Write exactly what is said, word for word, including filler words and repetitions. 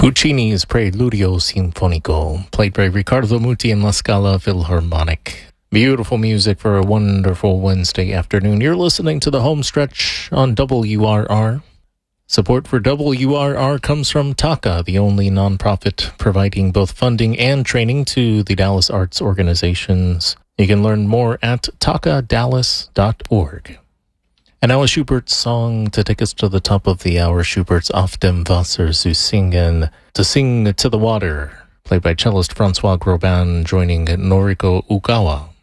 Puccini's Preludio Sinfonico, played by Riccardo Muti and La Scala Philharmonic. Beautiful music for a wonderful Wednesday afternoon. You're listening to the home stretch on W R R. Support for W R R comes from TACA, the only nonprofit providing both funding and training to the Dallas arts organizations. You can learn more at taca dallas dot org. And now a Schubert song to take us to the top of the hour. Schubert's Auf dem Wasser zu singen, to sing to the water, played by cellist Francois Grobin, joining Noriko Ugawa.